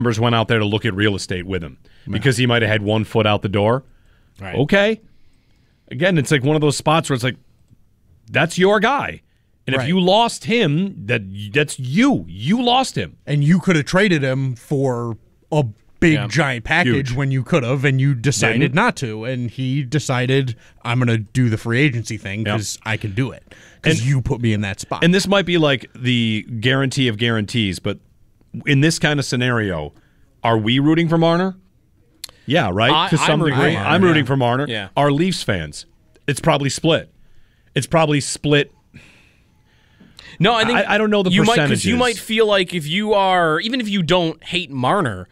members went out there to look at real estate with him because he might have had 1 foot out the door. Right. Okay. Again, it's like one of those spots where it's like, that's your guy. And if you lost him, that's you. You lost him. And you could have traded him for a big, giant package when you could have, and you decided not to. And he decided, I'm going to do the free agency thing because I can do it. Because you put me in that spot. And this might be like the guarantee of guarantees, but in this kind of scenario, are we rooting for Marner? Yeah, right? To some degree. I'm rooting for Marner. Yeah. Are Leafs fans? It's probably split. It's probably split. No, I think I don't know the percentages. Because you might feel like if you are, even if you don't hate Marner,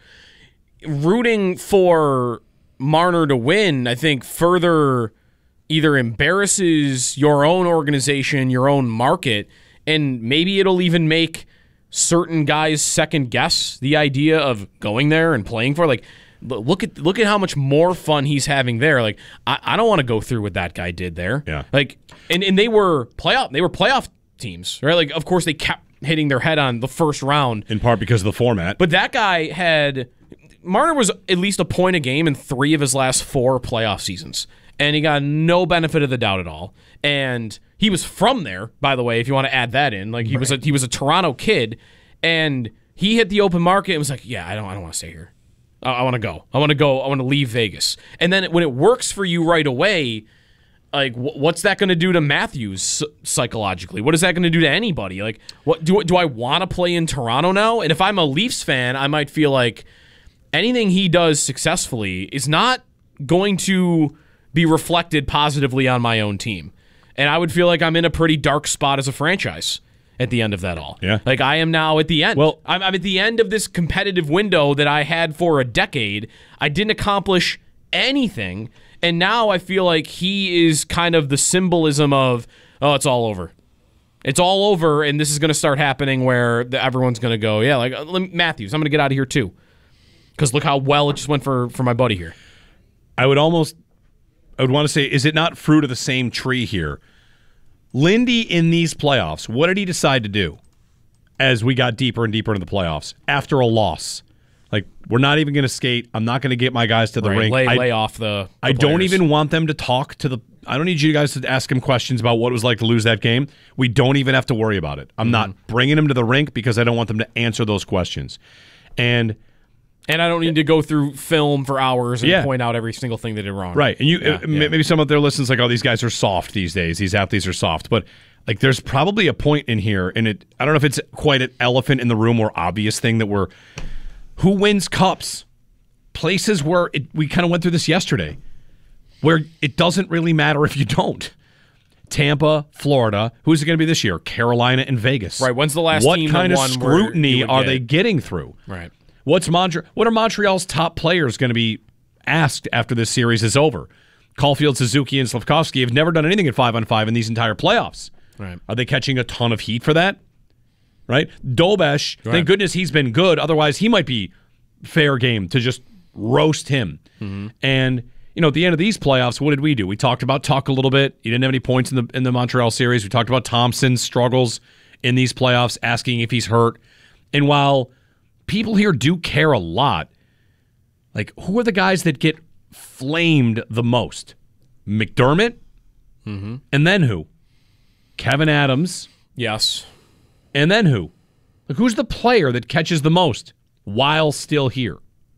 rooting for Marner to win, I think further either embarrasses your own organization, your own market, and maybe it'll even make certain guys second guess the idea of going there and playing for. Like, look at how much more fun he's having there. Like, I don't want to go through what that guy did there. Yeah. Like, and they were playoff teams, right? Like, of course they kept hitting their head on the first round. In part because of the format. But that guy Marner was at least a point a game in 3 of his last 4 playoff seasons. And he got no benefit of the doubt at all. And he was from there, by the way, if you want to add that in. Like, he was a Toronto kid, and he hit the open market and was like, yeah, I don't want to stay here. I want to go. I want to leave Vegas. And then when it works for you right away, like, what's that going to do to Matthews psychologically? What is that going to do to anybody? Like, what do I want to play in Toronto now? And if I'm a Leafs fan, I might feel like anything he does successfully is not going to be reflected positively on my own team. And I would feel like I'm in a pretty dark spot as a franchise at the end of that all. Yeah. Like, I am now at the end. Well, I'm at the end of this competitive window that I had for a decade. I didn't accomplish anything. And now I feel like he is kind of the symbolism of, oh, it's all over. It's all over, and this is going to start happening where everyone's going to go, yeah, like, Matthews, I'm going to get out of here too. Because look how well it just went for my buddy here. I would want to say, is it not fruit of the same tree here? Lindy in these playoffs, what did he decide to do as we got deeper and deeper into the playoffs after a loss? Like, we're not even going to skate. I'm not going to get my guys to the rink. Lay off the I don't even want them to talk to the – I don't need you guys to ask him questions about what it was like to lose that game. We don't even have to worry about it. I'm not bringing them to the rink because I don't want them to answer those questions. And I don't need to go through film for hours and point out every single thing they did wrong. Right. And maybe some of their listeners like, oh, these guys are soft these days. These athletes are soft. But like, there's probably a point in here, and I don't know if it's quite an elephant in the room or obvious thing that we're – who wins cups? Places where we kind of went through this yesterday, where it doesn't really matter if you don't. Tampa, Florida. Who's it going to be this year? Carolina and Vegas. Right. When's the last what team kind that of won scrutiny are they getting through? Right. What are Montreal's top players going to be asked after this series is over? Caulfield, Suzuki, and Slafkovsky have never done anything at 5-on-5 in these entire playoffs. Right. Are they catching a ton of heat for that? Right? Dobesh, thank goodness he's been good. Otherwise, he might be fair game to just roast him. Mm-hmm. And, at the end of these playoffs, what did we do? We talked about Tuck a little bit. He didn't have any points in the Montreal series. We talked about Thompson's struggles in these playoffs, asking if he's hurt. And while people here do care a lot, like, who are the guys that get flamed the most? McDermott? Mm-hmm. And then who? Kevin Adams? Yes. And then who? Like, who's the player that catches the most while still here?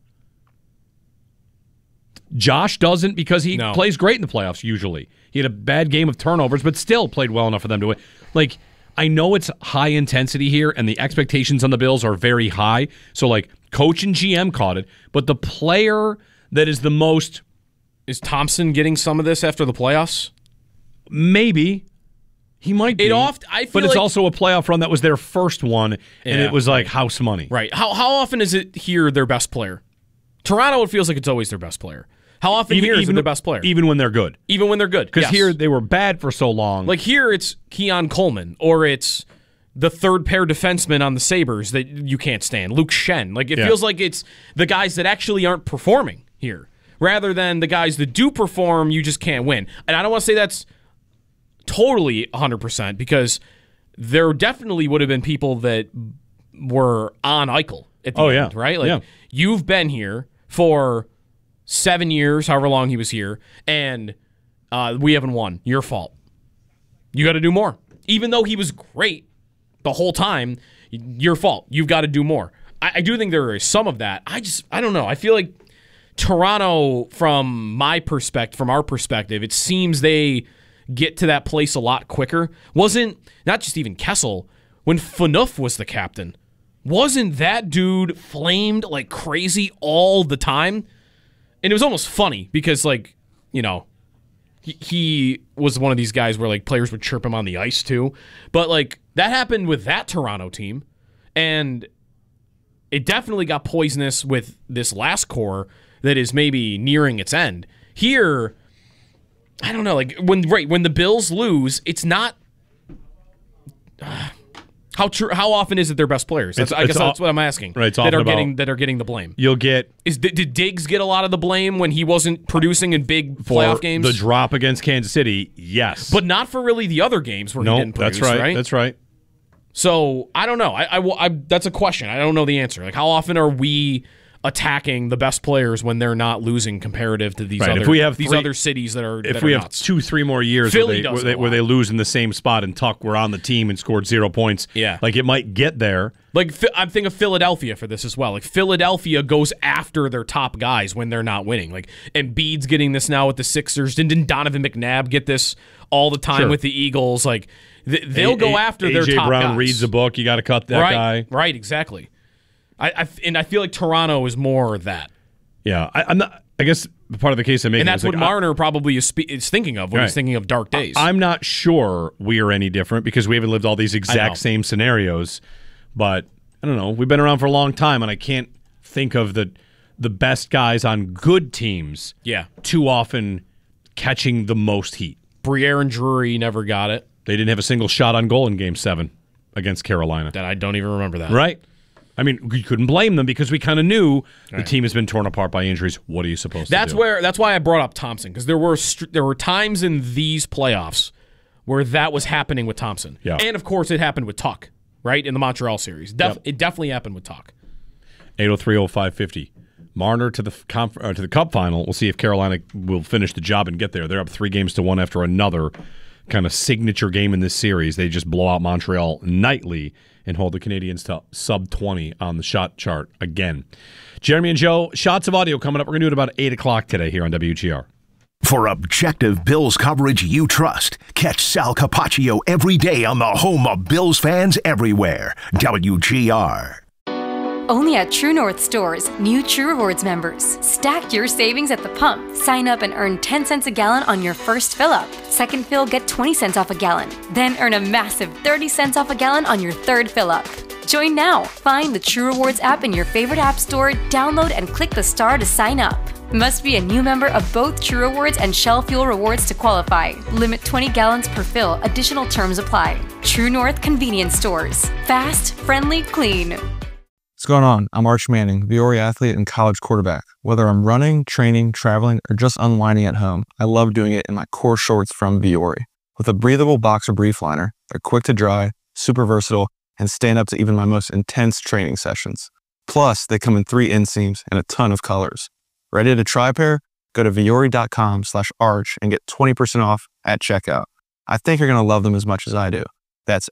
Josh doesn't because he plays great in the playoffs usually. He had a bad game of turnovers, but still played well enough for them to win. Like, I know it's high intensity here, and the expectations on the Bills are very high. So, like, coach and GM caught it. But the player that is the most... Is Thompson getting some of this after the playoffs? Maybe. He might be, but it's also a playoff run that was their first one, and it was like house money. Right. How often is it here their best player? Toronto, it feels like it's always their best player. How often here is it their best player? Even when they're good. Even when they're good. Because here they were bad for so long. Like here it's Keon Coleman, or it's the third pair defenseman on the Sabres that you can't stand, Luke Shen. Like, it feels like it's the guys that actually aren't performing here, rather than the guys that do perform, you just can't win. And I don't want to say that's totally 100%, because there definitely would have been people that were on Eichel at the end, right? Like, You've been here for 7 years, however long he was here, and we haven't won. Your fault. You got to do more. Even though he was great the whole time, your fault. You've got to do more. I do think there is some of that. I don't know. I feel like Toronto, from our perspective, it seems they get to that place a lot quicker. Wasn't, not just even Kessel, when Phaneuf was the captain, wasn't that dude flamed like crazy all the time? And it was almost funny because, like, you know, he was one of these guys where, like, players would chirp him on the ice too. But, like, that happened with that Toronto team. And it definitely got poisonous with this last core that is maybe nearing its end. Here, I don't know, like, when the Bills lose, it's not... How often is it their best players? I guess that's what I'm asking. Right, that are getting the blame. You'll get... Did Diggs get a lot of the blame when he wasn't producing in big playoff games? The drop against Kansas City, yes. But not for really the other games where he didn't produce, right? That's right. So, I don't know. I that's a question. I don't know the answer. Like, how often are we attacking the best players when they're not losing comparative to these other cities that are if we have 2-3 more years where they lose in the same spot and Tuck were on the team and scored 0 points, like it might get there. Like, I'm thinking of Philadelphia for this as well. Like, Philadelphia goes after their top guys when they're not winning. Like, Embiid's getting this now with the Sixers. Didn't Donovan McNabb get this all the time with the Eagles? Like, they'll go after their top Brown guys. reads a book. You got to cut that guy. Right, exactly. I feel like Toronto is more that. Yeah, I'm not. I guess part of the case I'm making, and that's what Marner probably is thinking of when he's thinking of dark days. I'm not sure we are any different because we haven't lived all these exact same scenarios. But I don't know. We've been around for a long time, and I can't think of the best guys on good teams. Too often catching the most heat. Briere and Drury never got it. They didn't have a single shot on goal in Game 7 against Carolina. That I don't even remember that. Right. I mean, we couldn't blame them because we kind of knew the team has been torn apart by injuries. What are you supposed to do? That's why I brought up Thompson, because there were times in these playoffs where that was happening with Thompson. Yeah. And, of course, it happened with Tuck, right, in the Montreal series. It definitely happened with Tuck. 803-0550. Marner to the Cup final. We'll see if Carolina will finish the job and get there. They're up 3-1 after another kind of signature game in this series. They just blow out Montreal nightly and hold the Canadiens to sub-20 on the shot chart again. Jeremy and Joe, Shots of Audio coming up. We're going to do it about 8 o'clock today here on WGR. For objective Bills coverage you trust, catch Sal Capaccio every day on the home of Bills fans everywhere, WGR. Only at True North stores, new True Rewards members. Stack your savings at the pump. Sign up and earn 10 cents a gallon on your first fill-up. Second fill, get 20 cents off a gallon. Then earn a massive 30 cents off a gallon on your third fill-up. Join now. Find the True Rewards app in your favorite app store, download and click the star to sign up. Must be a new member of both True Rewards and Shell Fuel Rewards to qualify. Limit 20 gallons per fill. Additional terms apply. True North Convenience Stores. Fast, friendly, clean. What's going on? I'm Arch Manning, Viore athlete and college quarterback. Whether I'm running, training, traveling, or just unwinding at home, I love doing it in my core shorts from Viore. With a breathable boxer brief liner, they're quick to dry, super versatile, and stand up to even my most intense training sessions. Plus, they come in 3 inseams and a ton of colors. Ready to try a pair? Go to viore.com/arch and get 20% off at checkout. I think you're going to love them as much as I do. That's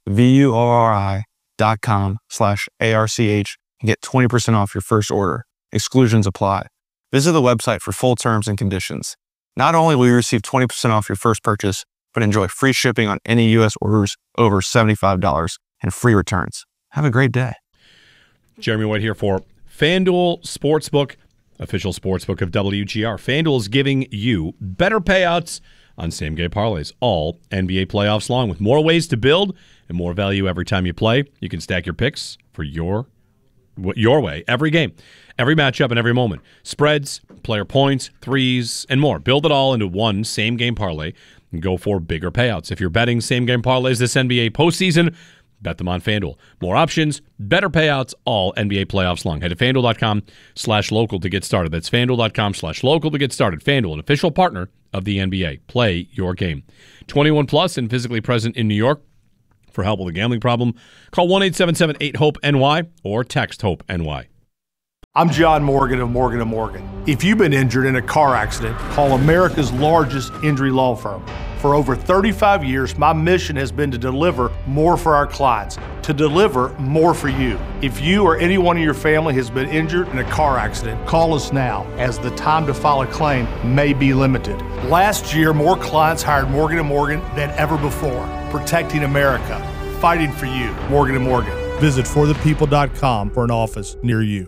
VUORI.com/ARCH and get 20% off your first order. Exclusions apply. Visit the website for full terms and conditions. Not only will you receive 20% off your first purchase, but enjoy free shipping on any U.S. orders over $75 and free returns. Have a great day. Jeremy White here for FanDuel Sportsbook, official sportsbook of WGR. FanDuel is giving you better payouts on same-game parlays all NBA playoffs long, with more ways to build and more value every time you play. You can stack your picks for your way every game, every matchup, and every moment. Spreads, player points, threes, and more. Build it all into one same-game parlay and go for bigger payouts. If you're betting same-game parlays this NBA postseason, bet them on FanDuel. More options, better payouts, all NBA playoffs long. Head to FanDuel.com/local to get started. That's FanDuel.com/local to get started. FanDuel, an official partner of the NBA. Play your game. 21 plus and physically present in New York. For help with a gambling problem, call 1-877-8-HOPE-NY or text HOPE-NY. I'm John Morgan of Morgan & Morgan. If you've been injured in a car accident, call America's largest injury law firm. For over 35 years, my mission has been to deliver more for our clients, to deliver more for you. If you or anyone in your family has been injured in a car accident, call us now, as the time to file a claim may be limited. Last year, more clients hired Morgan & Morgan than ever before, protecting America, fighting for you. Morgan & Morgan. Visit forthepeople.com for an office near you.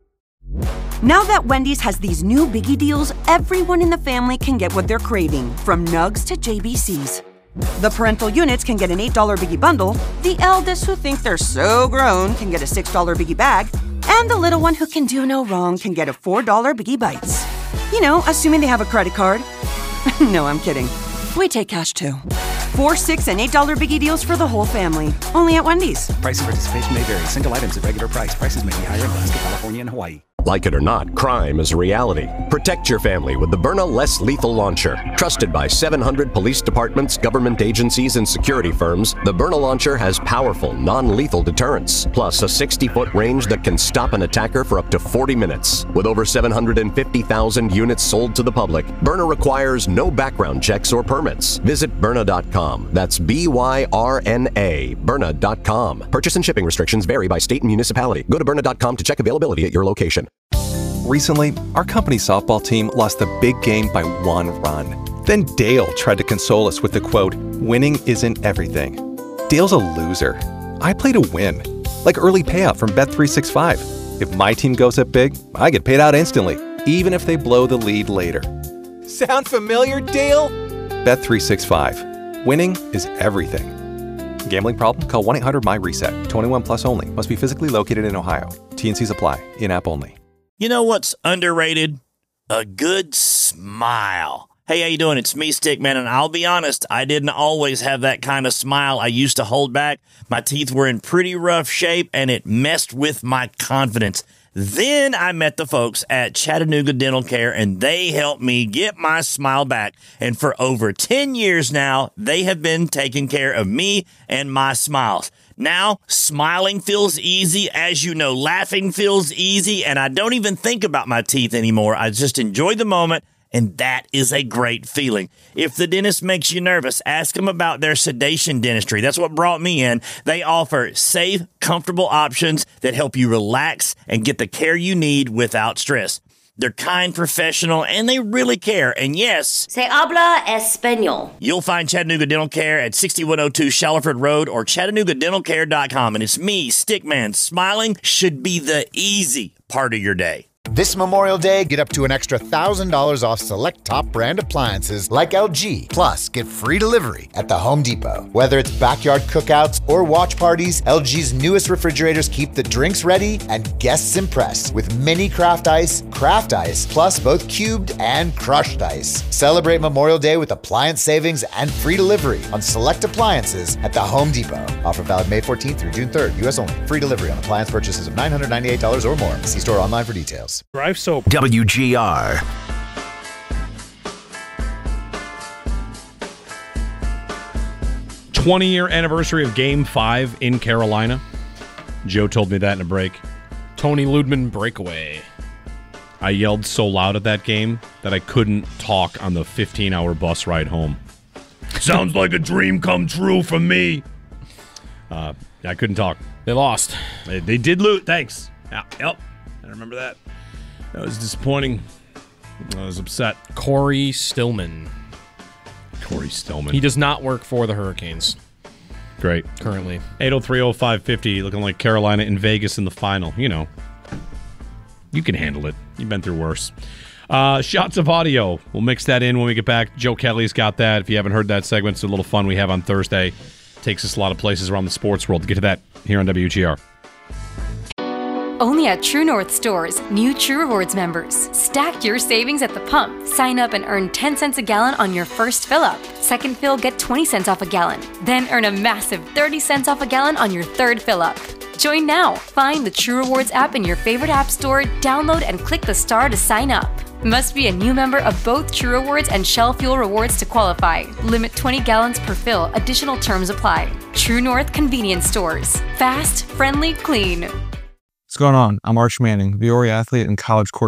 Now that Wendy's has these new biggie deals, everyone in the family can get what they're craving, from nugs to JBCs. The parental units can get an $8 biggie bundle, the eldest who think they're so grown can get a $6 biggie bag, and the little one who can do no wrong can get a $4 biggie bites. You know, assuming they have a credit card. No, I'm kidding. We take cash too. 4, 6, and $8 biggie deals for the whole family. Only at Wendy's. Price and participation may vary. Single items at regular price. Prices may be higher in Alaska, California, and Hawaii. Like it or not, crime is a reality. Protect your family with the Byrna Less Lethal Launcher. Trusted by 700 police departments, government agencies, and security firms, the Byrna Launcher has powerful, non-lethal deterrence, plus a 60-foot range that can stop an attacker for up to 40 minutes. With over 750,000 units sold to the public, Byrna requires no background checks or permits. Visit Byrna.com. That's B-Y-R-N-A, Byrna.com. Purchase and shipping restrictions vary by state and municipality. Go to Byrna.com to check availability at your location. Recently, our company softball team lost the big game by 1 run. Then Dale tried to console us with the quote, "Winning isn't everything." Dale's a loser. I play to win. Like early payout from Bet365. If my team goes up big, I get paid out instantly, even if they blow the lead later. Sound familiar, Dale? Bet365. Winning is everything. Gambling problem? Call 1-800-MY-RESET. 21 plus only. Must be physically located in Ohio. T&Cs apply. In-app only. You know what's underrated? A good smile. Hey, how you doing? It's me, Stickman, and I'll be honest, I didn't always have that kind of smile I used to hold back. My teeth were in pretty rough shape, and it messed with my confidence. Then I met the folks at Chattanooga Dental Care, and they helped me get my smile back. And for over 10 years now, they have been taking care of me and my smiles. Now, smiling feels easy. As you know, laughing feels easy, and I don't even think about my teeth anymore. I just enjoy the moment, and that is a great feeling. If the dentist makes you nervous, ask them about their sedation dentistry. That's what brought me in. They offer safe, comfortable options that help you relax and get the care you need without stress. They're kind, professional, and they really care. And yes, se habla español. You'll find Chattanooga Dental Care at 6102 Shallowford Road or ChattanoogaDentalCare.com. And it's me, Stickman. Smiling should be the easy part of your day. This Memorial Day, get up to an extra $1,000 off select top brand appliances like LG. Plus, get free delivery at the Home Depot. Whether it's backyard cookouts or watch parties, LG's newest refrigerators keep the drinks ready and guests impressed with mini craft ice, plus both cubed and crushed ice. Celebrate Memorial Day with appliance savings and free delivery on select appliances at the Home Depot. Offer valid May 14th through June 3rd, U.S. only. Free delivery on appliance purchases of $998 or more. See store online for details. Drive soap. WGR. '20-year anniversary of Game 5 in Carolina. Joe told me that in a break. Tony Ludman breakaway. I yelled so loud at that game that I couldn't talk on the 15-hour bus ride home. Sounds like a dream come true for me. I couldn't talk. They lost. They did lose. Thanks. Yep. I remember that. That was disappointing. I was upset. Corey Stillman. He does not work for the Hurricanes. Great. Currently. 803-0550, looking like Carolina in Vegas in the final. You know. You can handle it. You've been through worse. Shots of audio. We'll mix that in when we get back. Joe Kelly's got that. If you haven't heard that segment, it's a little fun we have on Thursday. Takes us a lot of places around the sports world. To get to that here on WGR. Only at True North stores, new True Rewards members. Stack your savings at the pump. Sign up and earn 10 cents a gallon on your first fill-up. Second fill, get 20 cents off a gallon. Then earn a massive 30 cents off a gallon on your third fill-up. Join now. Find the True Rewards app in your favorite app store, download and click the star to sign up. Must be a new member of both True Rewards and Shell Fuel Rewards to qualify. Limit 20 gallons per fill. Additional terms apply. True North Convenience Stores. Fast, friendly, clean. What's going on? I'm Arch Manning, Viore athlete and college quarterback.